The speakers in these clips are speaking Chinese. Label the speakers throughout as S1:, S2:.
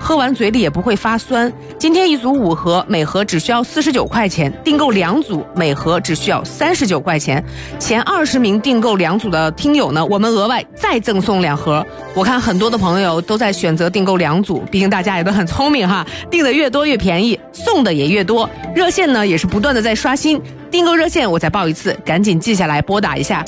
S1: 喝完嘴里也不会发酸。今天一组5盒，每盒只需要49块钱，订购2组，每盒只需要39块钱。前20名订购2组的听友呢，我们额外再赠送2盒。我看很多的朋友都在选择订购2组，毕竟大家也都很聪明哈，订的越多越便宜，送的也越多。热线呢也是不断的在刷新，订购热线我再报一次，赶紧记下来拨打一下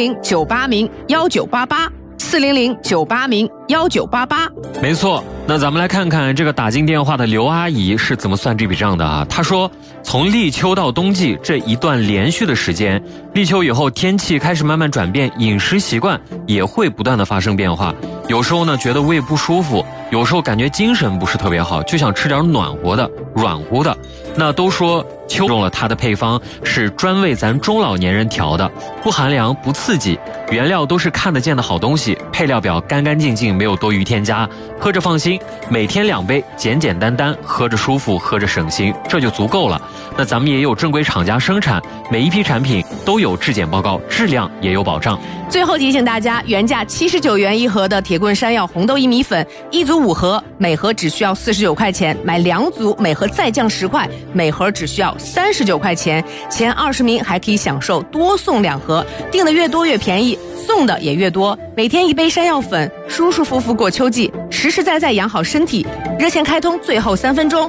S1: 400-980-1988，400-980-1988。
S2: 没错，那咱们来看看这个打进电话的刘阿姨是怎么算这笔账的啊？她说，从立秋到冬季这一段连续的时间，立秋以后天气开始慢慢转变，饮食习惯也会不断的发生变化。有时候呢觉得胃不舒服，有时候感觉精神不是特别好，就想吃点暖和的、软乎的。那都说秋用了它的配方是专为咱中老年人调的，不寒凉不刺激，原料都是看得见的好东西，配料表干干净净，没有多余添加，喝着放心，每天2杯，简简单单，喝着舒服，喝着省心，这就足够了。那咱们也有正规厂家生产，每一批产品都有质检报告，质量也有保障。
S1: 最后提醒大家，原价79元1盒的铁棍山药红豆薏米粉，一组5盒，每盒只需要49块钱，买2组，每盒再降10块，每盒只需要39块钱。前20名还可以享受多送2盒，订的越多越便宜，送的也越多。每天1杯山药粉，舒舒服服过秋季，实实在在养好身体。热线开通最后3分钟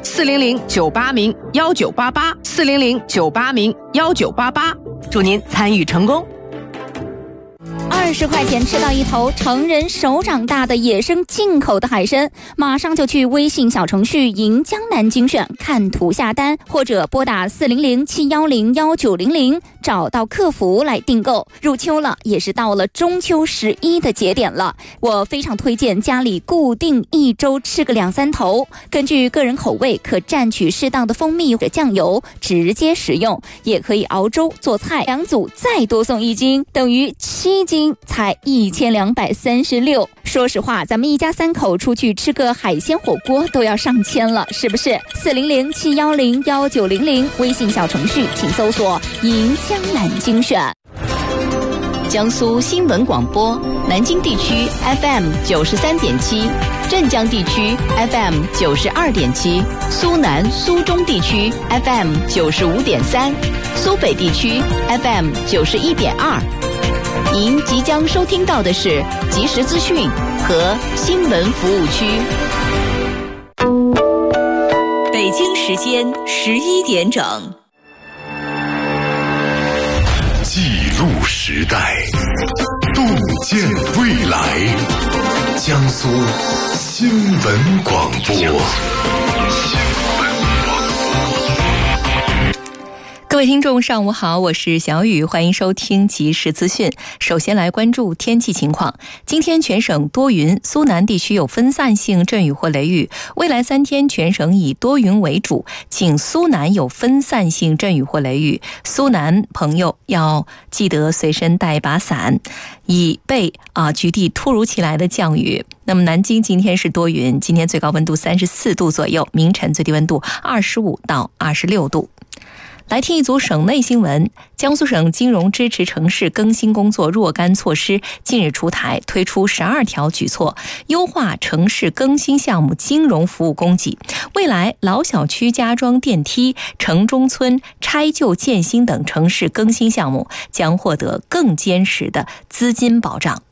S1: ，400-980-1988，400-980-1988，祝您参与成功。
S3: 20块钱吃到一头成人手掌大的野生进口的海参，马上就去微信小程序银江南精选看图下单，或者拨打400-710-1900找到客服来订购。入秋了，也是到了中秋11的节点了，我非常推荐家里固定1周吃个2-3头，根据个人口味可蘸取适当的蜂蜜或者酱油直接食用，也可以熬粥做菜，2组再多送1斤，等于7斤才1236。说实话，咱们一家3口出去吃个海鲜火锅都要上千了，是不是？400-710-1900微信小程序请搜索银江南精选。
S4: 江苏新闻广播，南京地区 FM 93.7，镇江地区 FM 92.7，苏南苏中地区 FM 95.3，苏北地区 FM 91.2。您即将收听到的是即时资讯和新闻服务区。
S5: 北京时间11点整。
S6: 记录时代，洞见未来。江苏新闻广播。
S5: 各位听众上午好，我是小雨，欢迎收听即时资讯。首先来关注天气情况。今天全省多云，苏南地区有分散性阵雨或雷雨，未来3天全省以多云为主，仅苏南有分散性阵雨或雷雨，苏南朋友要记得随身带一把伞，以备局地突如其来的降雨。那么南京今天是多云，今天最高温度34度左右，明晨最低温度25到26度。来听一组省内新闻。江苏省金融支持城市更新工作若干措施近日出台，推出12条举措，优化城市更新项目金融服务供给。未来老小区加装电梯、城中村拆旧建新等城市更新项目将获得更坚实的资金保障。